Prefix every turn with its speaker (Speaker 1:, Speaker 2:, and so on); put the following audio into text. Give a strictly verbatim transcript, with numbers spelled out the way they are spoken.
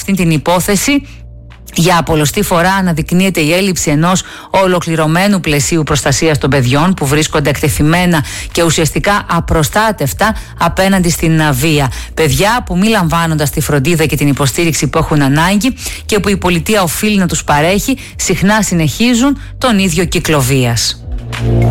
Speaker 1: αυτή την υπόθεση, για πολλοστή φορά αναδεικνύεται η έλλειψη ενός ολοκληρωμένου πλαισίου προστασίας των παιδιών που βρίσκονται εκτεθειμένα και ουσιαστικά απροστάτευτα απέναντι στην βία. Παιδιά που μη λαμβάνοντας τη φροντίδα και την υποστήριξη που έχουν ανάγκη και που η πολιτεία οφείλει να τους παρέχει, συχνά συνεχίζουν τον ίδιο κύκλο βίας.